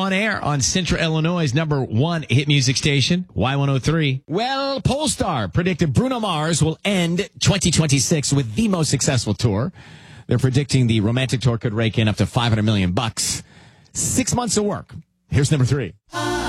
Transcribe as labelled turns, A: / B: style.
A: on air on Central Illinois' #1 hit music station, Y103. Well, Polestar predicted Bruno Mars will end 2026 with the most successful tour. They're predicting the romantic tour could rake in up to $500 million. 6 months of work. Here's #3.